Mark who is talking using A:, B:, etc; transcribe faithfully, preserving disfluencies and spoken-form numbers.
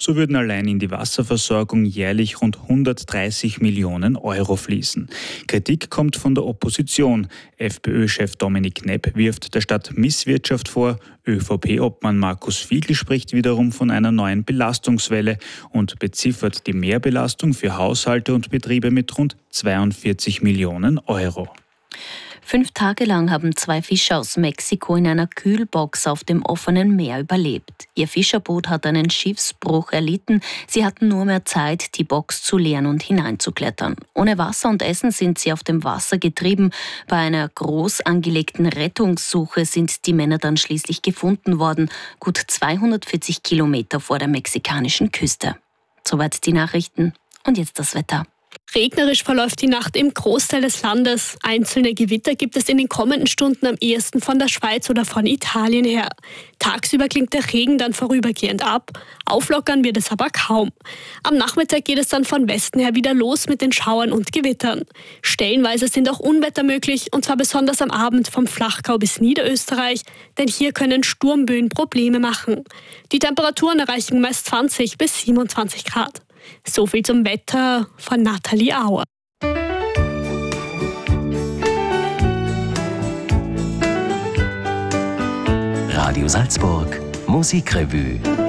A: So würden allein in die Wasserversorgung jährlich rund hundertdreißig Millionen Euro fließen. Kritik kommt von der Opposition. FPÖ-Chef Dominik Knepp wirft der Stadt Misswirtschaft vor. ÖVP-Obmann Markus Fiegel spricht wiederum von einer neuen Belastungswelle und beziffert die Mehrbelastung für Haushalte und Betriebe mit rund zweiundvierzig Millionen Euro.
B: Fünf Tage lang haben zwei Fischer aus Mexiko in einer Kühlbox auf dem offenen Meer überlebt. Ihr Fischerboot hat einen Schiffsbruch erlitten. Sie hatten nur mehr Zeit, die Box zu leeren und hineinzuklettern. Ohne Wasser und Essen sind sie auf dem Wasser getrieben. Bei einer groß angelegten Rettungssuche sind die Männer dann schließlich gefunden worden, gut zweihundertvierzig Kilometer vor der mexikanischen Küste. Soweit die Nachrichten und jetzt das Wetter.
C: Regnerisch verläuft die Nacht im Großteil des Landes. Einzelne Gewitter gibt es in den kommenden Stunden am ehesten von der Schweiz oder von Italien her. Tagsüber klingt der Regen dann vorübergehend ab. Auflockern wird es aber kaum. Am Nachmittag geht es dann von Westen her wieder los mit den Schauern und Gewittern. Stellenweise sind auch Unwetter möglich, und zwar besonders am Abend vom Flachgau bis Niederösterreich, denn hier können Sturmböen Probleme machen. Die Temperaturen erreichen meist zwanzig bis siebenundzwanzig Grad. So viel zum Wetter von Nathalie Auer.
D: Radio Salzburg Musikrevue.